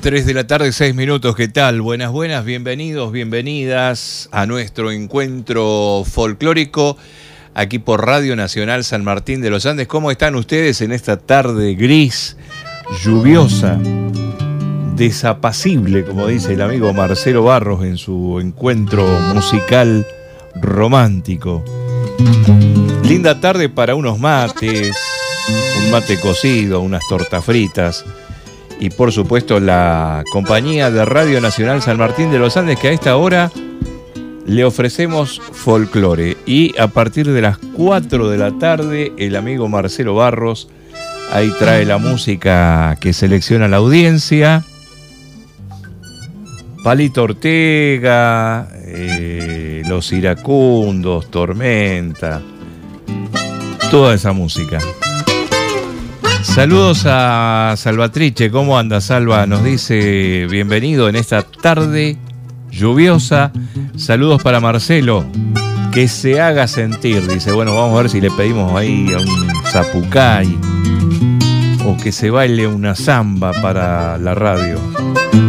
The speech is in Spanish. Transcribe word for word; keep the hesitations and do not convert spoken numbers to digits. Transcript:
tres de la tarde, seis minutos, ¿qué tal? Buenas, buenas, bienvenidos, bienvenidas a nuestro encuentro folclórico aquí por Radio Nacional San Martín de los Andes. ¿Cómo están ustedes en esta tarde gris, lluviosa, desapacible, como dice el amigo Marcelo Barros en su encuentro musical romántico? Linda tarde para unos mates, un mate cocido, unas tortas fritas y por supuesto la compañía de Radio Nacional San Martín de los Andes, que a esta hora le ofrecemos folclore. Y a partir de las cuatro de la tarde el amigo Marcelo Barros ahí trae la música que selecciona la audiencia. Palito Ortega, eh, Los Iracundos, Tormenta, toda esa música. Saludos a Salvatrice, ¿cómo anda Salva? Nos dice bienvenido en esta tarde lluviosa. Saludos para Marcelo, que se haga sentir, dice. Bueno, vamos a ver si le pedimos ahí a un zapucay o que se baile una samba para la radio.